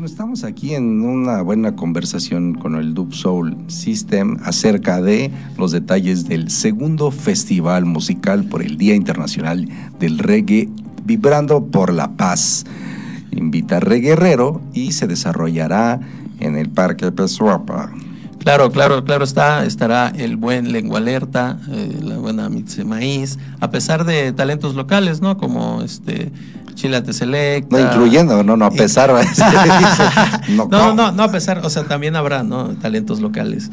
Bueno, estamos aquí en una buena conversación con el Dub Soul System acerca de los detalles del segundo festival musical por el Día Internacional del Reggae, Vibrando por la Paz. Invita a Reggaerrero y se desarrollará en el Parque Pesuapa. Claro, estará el buen Lengua Alerta, la buena Mitze Maíz, a pesar de talentos locales, ¿no? Como Chilate Selecta. No incluyendo, a pesar. No, a pesar, o sea, también habrá, ¿no? Talentos locales,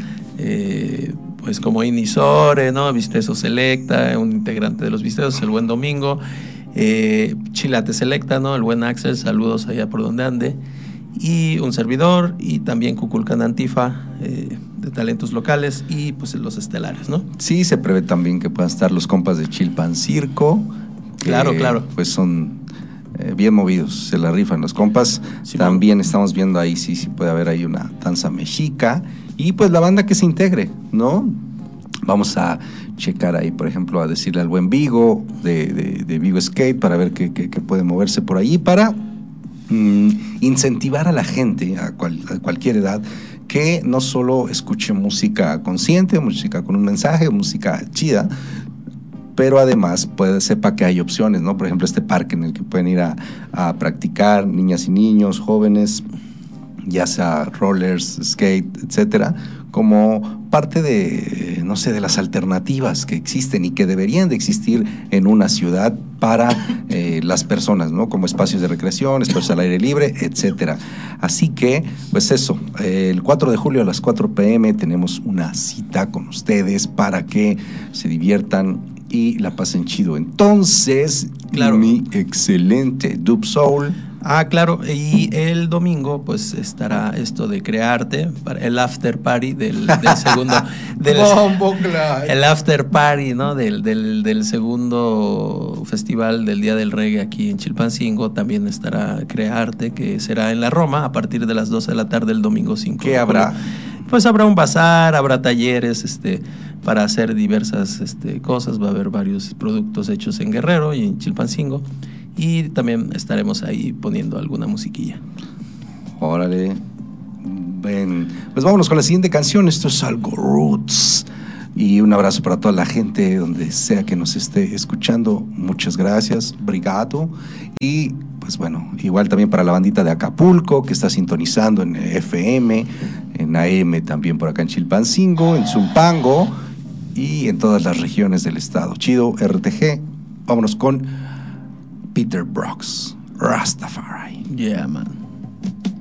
pues como Inisore, ¿no? Vistezo Selecta, un integrante de los Vistezos, el buen Domingo, Chilate Selecta, ¿no? El buen Axel, saludos allá por donde ande. Y un servidor, y también Cuculcán Antifa, de talentos locales, y pues los estelares, ¿no? Sí, se prevé también que puedan estar los compas de Chilpan Circo. Claro. Pues son bien movidos, se la rifan los compas. Sí, también estamos viendo ahí, sí puede haber ahí una danza mexica, y pues la banda que se integre, ¿no? Vamos a checar ahí, por ejemplo, a decirle al buen Vigo, de Vigo Skate, para ver qué puede moverse por ahí, para incentivar a la gente a cualquier edad que no solo escuche música consciente, música con un mensaje, música chida, pero además sepa que hay opciones, ¿no? Por ejemplo, este parque en el que pueden ir a practicar niñas y niños, jóvenes, ya sea rollers, skate, etcétera, como parte de, no sé, de las alternativas que existen y que deberían de existir en una ciudad para las personas, ¿no? Como espacios de recreación, espacios al aire libre, etcétera. Así que, pues eso, el 4 de julio a las 4 p.m. tenemos una cita con ustedes para que se diviertan y la pasen chido. Entonces, claro, mi excelente Dub Soul. Claro, y el domingo pues estará esto de Crearte, el after party del segundo el after party, ¿no? del segundo festival del Día del Reggae aquí en Chilpancingo. También estará Crearte, que será en la Roma a partir de las 12 de la tarde el domingo 5. ¿Qué habrá? Pues habrá un bazar, habrá talleres para hacer diversas cosas. Va a haber varios productos hechos en Guerrero y en Chilpancingo. Y también estaremos ahí poniendo alguna musiquilla. Órale. Ven, pues vámonos con la siguiente canción. Esto es algo Roots. Y un abrazo para toda la gente, donde sea que nos esté escuchando. Muchas gracias, Brigato. Y pues bueno, igual también para la bandita de Acapulco, que está sintonizando en FM, en AM también por acá en Chilpancingo, en Zumpango y en todas las regiones del estado. Chido, RTG. Vámonos con Peter Brooks, Rastafari. Yeah, man.